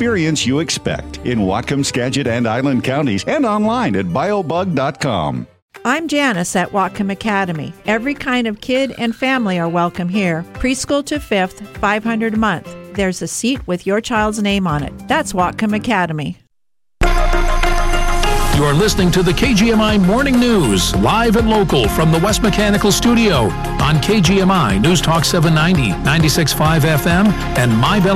experience you expect in Whatcom, Skagit, and Island counties, and online at biobug.com. I'm Janice at Whatcom Academy. Every kind of kid and family are welcome here. Preschool to 5th, $500 a month. There's a seat with your child's name on it. That's Whatcom Academy. You're listening to the KGMI Morning News, live and local from the West Mechanical Studio on KGMI News Talk 790, 96.5 FM, and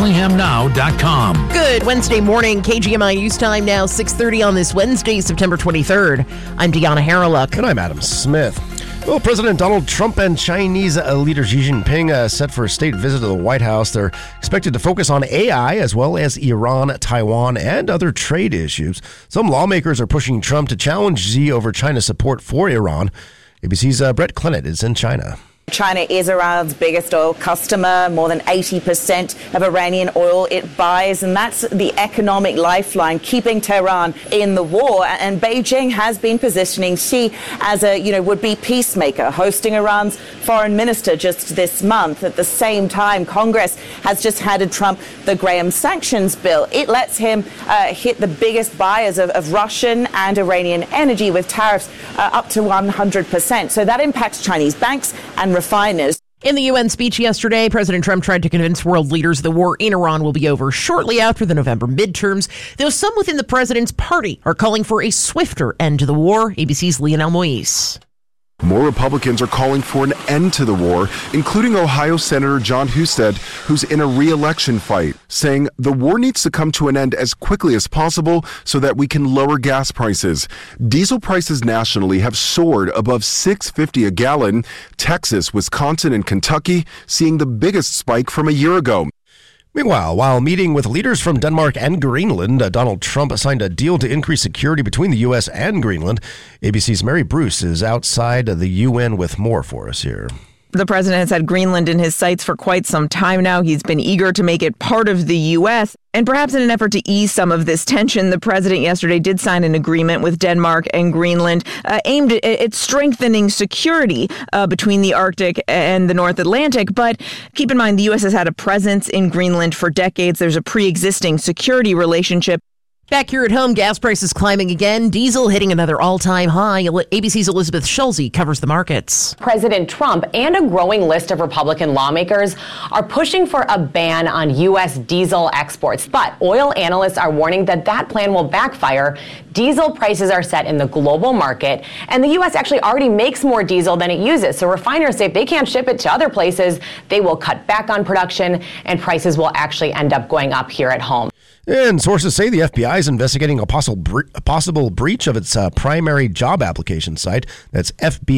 MyBellinghamNow.com. Good Wednesday morning, KGMI News Time now, 6:30 on this Wednesday, September 23rd. I'm Deanna Harreluk. And I'm Adam Smith. Well, President Donald Trump and Chinese leader Xi Jinping set for a state visit to the White House. They're expected to focus on AI as well as Iran, Taiwan, and other trade issues. Some lawmakers are pushing Trump to challenge Xi over China's support for Iran. ABC's Brett Clennett is in China. China is Iran's biggest oil customer. More than 80% of Iranian oil it buys, and that's the economic lifeline keeping Tehran in the war. And Beijing has been positioning Xi as a, would-be peacemaker, hosting Iran's foreign minister just this month. At the same time, Congress has just handed Trump the Graham sanctions bill. It lets him hit the biggest buyers of Russian and Iranian energy with tariffs up to 100%. So that impacts Chinese banks and refiners. In the UN speech yesterday, President Trump tried to convince world leaders the war in Iran will be over shortly after the November midterms, though some within the president's party are calling for a swifter end to the war. ABC's Lionel Moise. More Republicans are calling for an end to the war, including Ohio Senator John Husted, who's in a re-election fight, saying the war needs to come to an end as quickly as possible so that we can lower gas prices. Diesel prices nationally have soared above $6.50 a gallon. Texas, Wisconsin, and Kentucky seeing the biggest spike from a year ago. Meanwhile, while meeting with leaders from Denmark and Greenland, Donald Trump signed a deal to increase security between the U.S. and Greenland. ABC's Mary Bruce is outside the UN with more for us here. The president has had Greenland in his sights for quite some time now. He's been eager to make it part of the U.S. And perhaps in an effort to ease some of this tension, the president yesterday did sign an agreement with Denmark and Greenland aimed at strengthening security between the Arctic and the North Atlantic. But keep in mind, the U.S. has had a presence in Greenland for decades. There's a pre-existing security relationship. Back here at home, gas prices climbing again. Diesel hitting another all-time high. ABC's Elizabeth Schulze covers the markets. President Trump and a growing list of Republican lawmakers are pushing for a ban on U.S. diesel exports. But oil analysts are warning that that plan will backfire. Diesel prices are set in the global market, and the U.S. actually already makes more diesel than it uses. So refiners say if they can't ship it to other places, they will cut back on production, and prices will actually end up going up here at home. And sources say the FBI is investigating a possible breach of its primary job application site. That's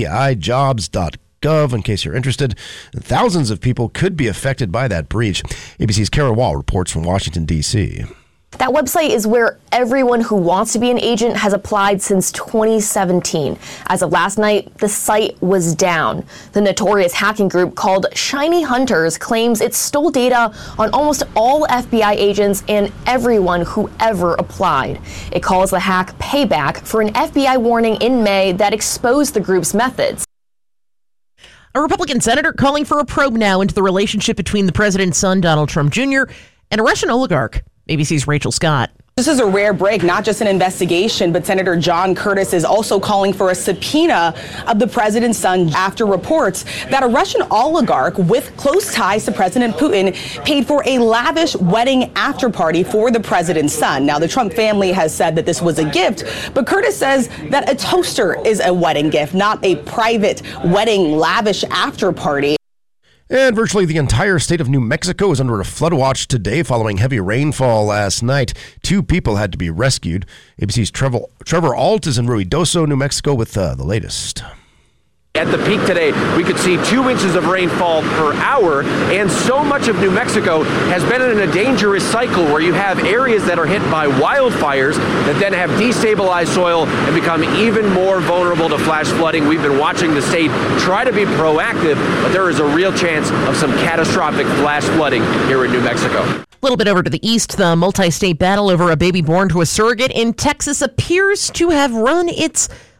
FBIjobs.gov, in case you're interested. Thousands of people could be affected by that breach. ABC's Kara Wall reports from Washington, D.C. That website is where everyone who wants to be an agent has applied since 2017. As of last night, the site was down. The notorious hacking group called Shiny Hunters claims it stole data on almost all FBI agents and everyone who ever applied. It calls the hack payback for an FBI warning in May that exposed the group's methods. A Republican senator calling for a probe now into the relationship between the president's son, Donald Trump Jr., and a Russian oligarch. ABC's Rachel Scott. This is a rare break, not just an investigation, but Senator John Curtis is also calling for a subpoena of the president's son after reports that a Russian oligarch with close ties to President Putin paid for a lavish wedding after party for the president's son. Now, the Trump family has said that this was a gift, but Curtis says that a toaster is a wedding gift, not a private wedding lavish after party. And virtually the entire state of New Mexico is under a flood watch today following heavy rainfall last night. 2 people had to be rescued. ABC's Trevor Alt is in Ruidoso, New Mexico with the latest. At the peak today, we could see 2 inches of rainfall per hour, and so much of New Mexico has been in a dangerous cycle where you have areas that are hit by wildfires that then have destabilized soil and become even more vulnerable to flash flooding. We've been watching the state try to be proactive, but there is a real chance of some catastrophic flash flooding here in New Mexico. A little bit over to the east, the multi-state battle over a baby born to a surrogate in Texas appears to have run its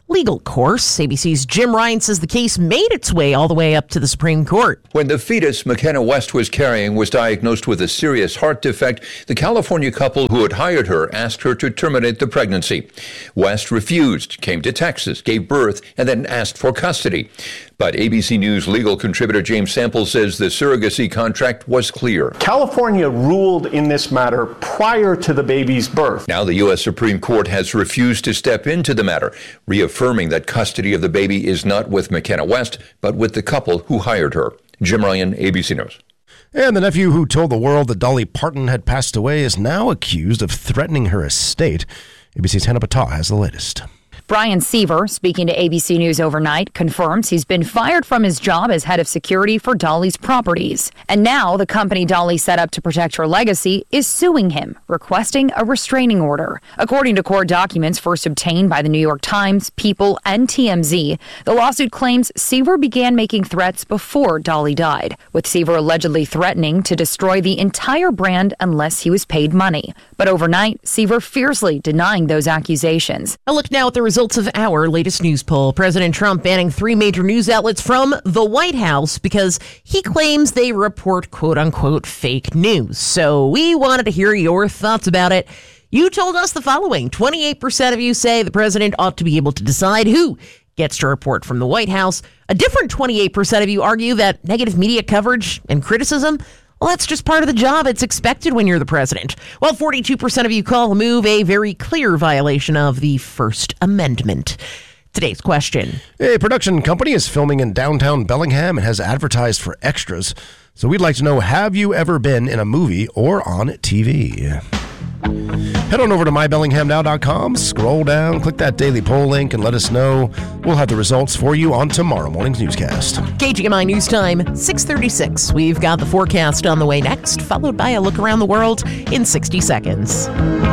legal course. ABC's Jim Ryan says the case made its way all the way up to the Supreme Court. When the fetus McKenna West was carrying was diagnosed with a serious heart defect, the California couple who had hired her asked her to terminate the pregnancy. West refused, came to Texas, gave birth, and then asked for custody. But ABC News legal contributor James Sample says the surrogacy contract was clear. California ruled in this matter prior to the baby's birth. Now the U.S. Supreme Court has refused to step into the matter, reaffirming that custody of the baby is not with McKenna West, but with the couple who hired her. Jim Ryan, ABC News. And the nephew who told the world that Dolly Parton had passed away is now accused of threatening her estate. ABC's Hannah Patah has the latest. Brian Seaver, speaking to ABC News overnight, confirms he's been fired from his job as head of security for Dolly's properties. And now the company Dolly set up to protect her legacy is suing him, requesting a restraining order. According to court documents first obtained by the New York Times, People, and TMZ, the lawsuit claims Seaver began making threats before Dolly died, with Seaver allegedly threatening to destroy the entire brand unless he was paid money. But overnight, Seaver fiercely denying those accusations. A look now at the results of our latest news poll. President Trump banning 3 major news outlets from the White House because he claims they report quote-unquote fake news. So we wanted to hear your thoughts about it. You told us the following. 28% of you say the president ought to be able to decide who gets to report from the White House. A different 28% of you argue that negative media coverage and criticism, well, that's just part of the job. It's expected when you're the president. Well, 42% of you call the move a very clear violation of the First Amendment. Today's question. A production company is filming in downtown Bellingham and has advertised for extras. So we'd like to know, have you ever been in a movie or on TV? Head on over to mybellinghamnow.com, scroll down, click that daily poll link, and let us know. We'll have the results for you on tomorrow morning's newscast. KGMI News Time, 6:36. We've got the forecast on the way next, followed by a look around the world in 60 seconds.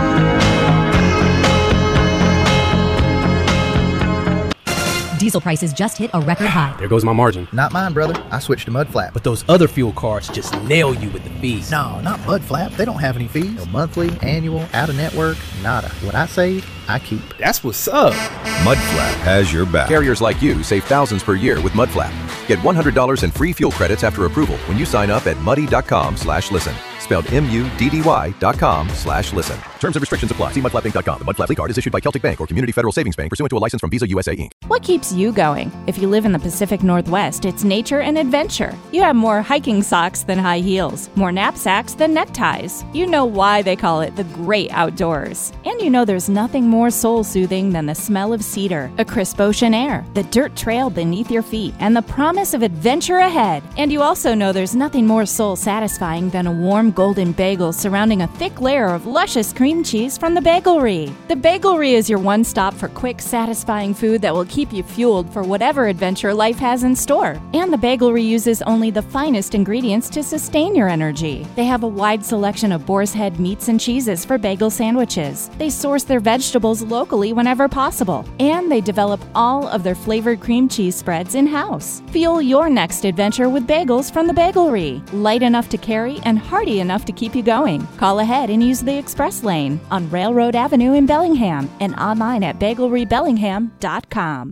Diesel prices just hit a record high. There goes my margin. Not mine, brother. I switched to Mudflap. But those other fuel cards just nail you with the fees. No, not Mudflap. They don't have any fees. No monthly, annual, out-of-network, nada. What I save, I keep. That's what's up. Mudflap has your back. Carriers like you save thousands per year with Mudflap. Get $100 in free fuel credits after approval when you sign up at muddy.com/listen. Spelled MUDDY.com/listen. Terms and restrictions apply. See mudflappinc.com. The Mudflap card is issued by Celtic Bank or Community Federal Savings Bank pursuant to a license from Visa USA Inc. What keeps you going? If you live in the Pacific Northwest, it's nature and adventure. You have more hiking socks than high heels, more knapsacks than neckties. You know why they call it the great outdoors. And you know there's nothing more soul-soothing than the smell of cedar, a crisp ocean air, the dirt trail beneath your feet, and the promise of adventure ahead. And you also know there's nothing more soul-satisfying than a warm golden bagel surrounding a thick layer of luscious cream cheese from the Bagelry. The Bagelry is your one stop for quick, satisfying food that will keep you fueled for whatever adventure life has in store. And the Bagelry uses only the finest ingredients to sustain your energy. They have a wide selection of boar's head meats and cheeses for bagel sandwiches. They source their vegetables locally whenever possible. And they develop all of their flavored cream cheese spreads in-house. Fuel your next adventure with bagels from the Bagelry. Light enough to carry and hearty enough to keep you going. Call ahead and use the express lane on Railroad Avenue in Bellingham and online at bagelrybellingham.com.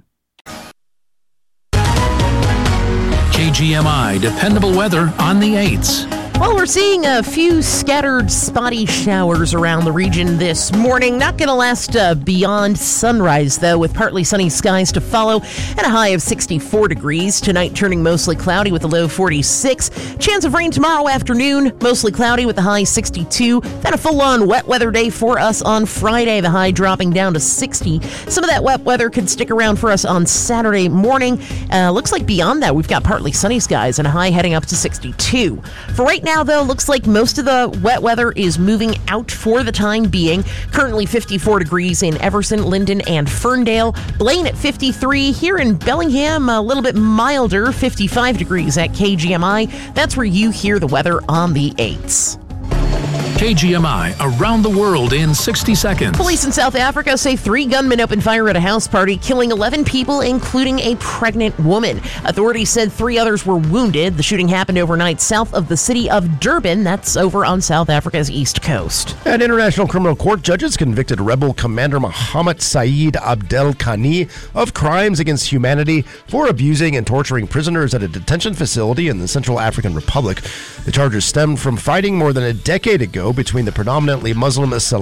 KGMI dependable weather on the 8s. Well, we're seeing a few scattered spotty showers around the region this morning. Not going to last beyond sunrise, though, with partly sunny skies to follow and a high of 64 degrees. Tonight turning mostly cloudy with a low 46. Chance of rain tomorrow afternoon, mostly cloudy with a high 62. Then a full-on wet weather day for us on Friday, the high dropping down to 60. Some of that wet weather could stick around for us on Saturday morning. Looks like beyond that, we've got partly sunny skies and a high heading up to 62. For right now, though, looks like most of the wet weather is moving out for the time being. Currently 54 degrees in Everson, Linden, and Ferndale. Blaine at 53. Here in Bellingham, a little bit milder, 55 degrees at KGMI. That's where you hear the weather on the 8s. KGMI around the world in 60 seconds. Police in South Africa say 3 gunmen opened fire at a house party, killing 11 people, including a pregnant woman. Authorities said 3 others were wounded. The shooting happened overnight south of the city of Durban. That's over on South Africa's east coast. And International Criminal Court judges convicted rebel commander Mohammed Saeed Abdel Khani of crimes against humanity for abusing and torturing prisoners at a detention facility in the Central African Republic. The charges stemmed from fighting more than a decade ago between the predominantly Muslim